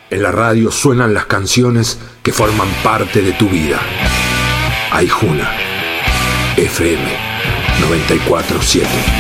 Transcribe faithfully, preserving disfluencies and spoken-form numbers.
En la radio suenan las canciones que forman parte de tu vida. Aijuna, F M noventa y cuatro siete.